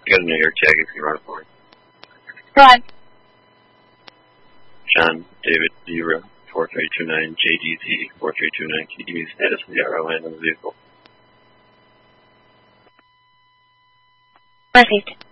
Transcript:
You got a New York tag if you run it for me. Run. John David 04329 JDZ 4329. Can you give me the status of the RON on the vehicle? Received.